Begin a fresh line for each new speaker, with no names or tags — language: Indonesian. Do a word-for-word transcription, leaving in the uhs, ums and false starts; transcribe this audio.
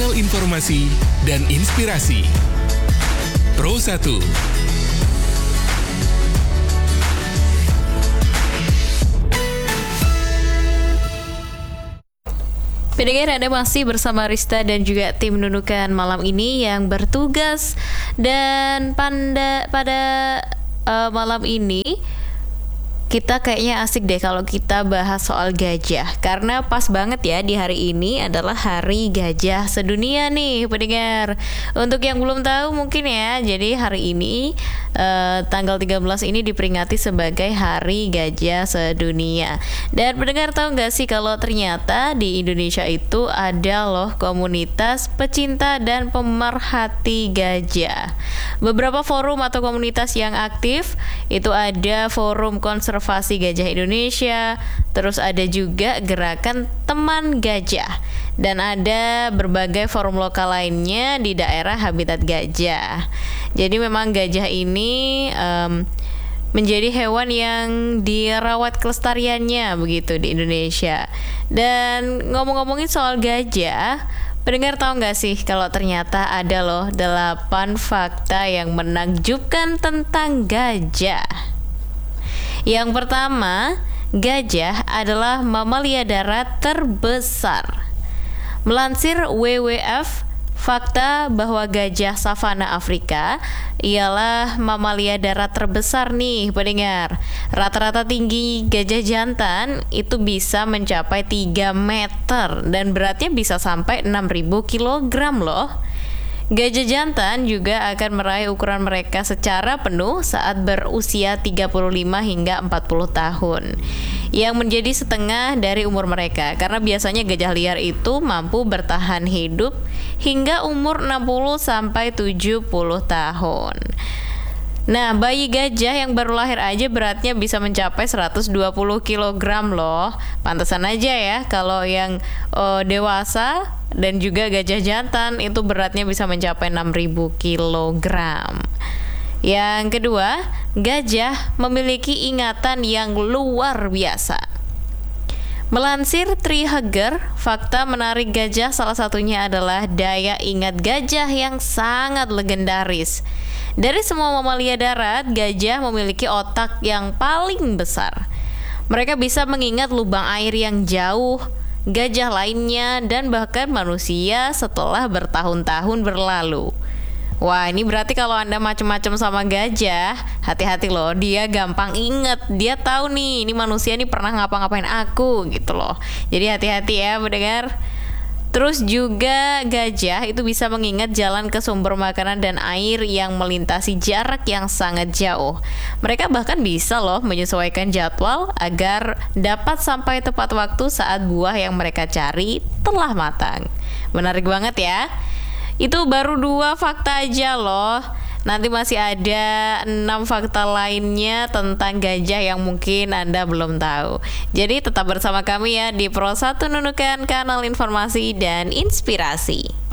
kanal informasi dan inspirasi. Pro satu.
Pendengar, Anda masih bersama Rista dan juga tim Nunukan malam ini yang bertugas. Dan pada, pada uh, malam ini kita kayaknya asik deh kalau kita bahas soal gajah, karena pas banget ya di hari ini adalah Hari Gajah Sedunia nih pendengar. Untuk yang belum tahu mungkin ya, jadi hari ini eh, tanggal tiga belas ini diperingati sebagai Hari Gajah Sedunia. Dan pendengar, tahu nggak sih kalau ternyata di Indonesia itu ada loh komunitas pecinta dan pemerhati gajah. Beberapa forum atau komunitas yang aktif itu ada Forum Konservasi Gajah Indonesia, terus ada juga Gerakan Teman Gajah, dan ada berbagai forum lokal lainnya di daerah habitat gajah. Jadi memang gajah ini um, menjadi hewan yang dirawat kelestariannya begitu di Indonesia. Dan ngomong-ngomongin soal gajah, pendengar tahu nggak sih kalau ternyata ada loh delapan fakta yang menakjubkan tentang gajah. Yang pertama, gajah adalah mamalia darat terbesar. Melansir W W F, fakta bahwa gajah savana Afrika ialah mamalia darat terbesar nih pendengar. Rata-rata tinggi gajah jantan itu bisa mencapai tiga meter dan beratnya bisa sampai enam ribu kilogram loh. Gajah jantan juga akan meraih ukuran mereka secara penuh saat berusia tiga puluh lima hingga empat puluh tahun, yang menjadi setengah dari umur mereka, karena biasanya gajah liar itu mampu bertahan hidup hingga umur enam puluh sampai tujuh puluh tahun. Nah, bayi gajah yang baru lahir aja beratnya bisa mencapai seratus dua puluh kilogram loh. Pantesan aja ya kalau yang oh, dewasa dan juga gajah jantan itu beratnya bisa mencapai enam ribu kilogram. Yang kedua, gajah memiliki ingatan yang luar biasa. Melansir Trihager, fakta menarik gajah salah satunya adalah daya ingat gajah yang sangat legendaris. Dari semua mamalia darat, gajah memiliki otak yang paling besar. Mereka bisa mengingat lubang air yang jauh, gajah lainnya, dan bahkan manusia setelah bertahun-tahun berlalu. Wah, ini berarti kalau Anda macem-macem sama gajah, hati-hati loh, dia gampang inget. Dia tahu nih, ini manusia nih pernah ngapa-ngapain aku gitu loh. Jadi hati-hati ya mendengar. Terus juga gajah itu bisa mengingat jalan ke sumber makanan dan air yang melintasi jarak yang sangat jauh. Mereka bahkan bisa loh menyesuaikan jadwal agar dapat sampai tepat waktu saat buah yang mereka cari telah matang. Menarik banget ya. Itu baru dua fakta aja loh. Nanti masih ada enam fakta lainnya tentang gajah yang mungkin Anda belum tahu. Jadi tetap bersama kami ya di Pro satu Nunukan, kanal informasi dan inspirasi.